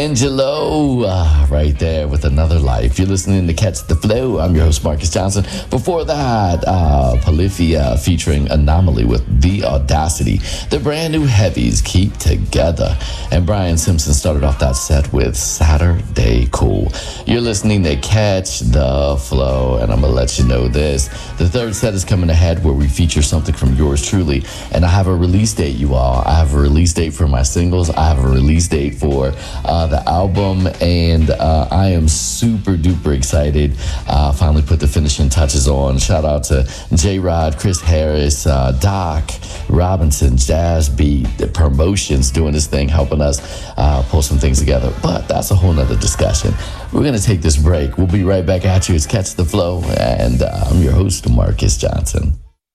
Angelo, right there with Another Life. You're listening to Catch the Flow. I'm your host, Marcus Johnson. Before that, Polyphia featuring Anomaly with The Audacity. The brand new heavies, Keep Together. And Brian Simpson started off that set with Saturday Cool. You're listening to Catch the Flow, and I'm going to let you know this. The third set is coming ahead where we feature something from yours truly. And I have a release date, you all. I have a release date for my singles. I have a release date for the album, and I am super duper excited. Finally put the finishing touches on. Shout out to J-Rod, Chris Harris, Doc Robinson, Jazz Beat, the Promotions doing this thing, helping us pull some things together. But that's a whole nother discussion. We're going to take this break. We'll be right back at you. It's Catch the Flow, and I'm your host, Marcus Johnson.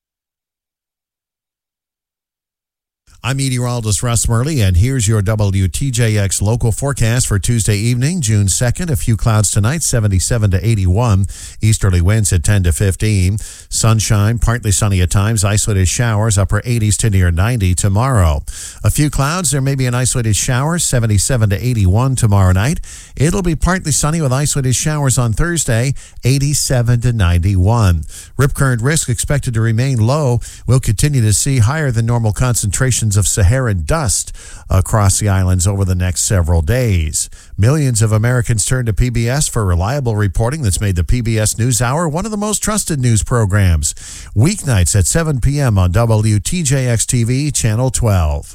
I'm meteorologist Russ Murley, and here's your WTJX local forecast for Tuesday evening, June 2nd. A few clouds tonight, 77 to 81. Easterly winds at 10 to 15. Sunshine, partly sunny at times. Isolated showers, upper 80s to near 90 tomorrow. A few clouds. There may be an isolated shower, 77 to 81 tomorrow night. It'll be partly sunny with isolated showers on Thursday, 87 to 91. Rip current risk expected to remain low. We'll continue to see higher than normal concentrations of Saharan dust across the islands over the next several days. Millions of Americans turn to PBS for reliable reporting that's made the PBS NewsHour one of the most trusted news programs. Weeknights at 7 p.m. on WTJX-TV, Channel 12.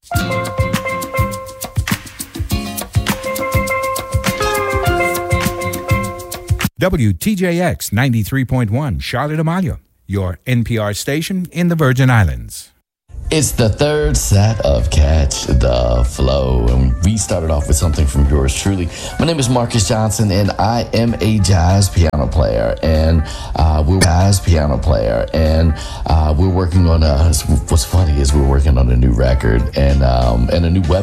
WTJX 93.1, Charlotte Amalia, your NPR station in the Virgin Islands. It's the third set of Catch the Flow, and we started off with something from yours truly. My name is Marcus Johnson, and I am a jazz piano player, and we're working on what's funny is we're working on a new record and a new web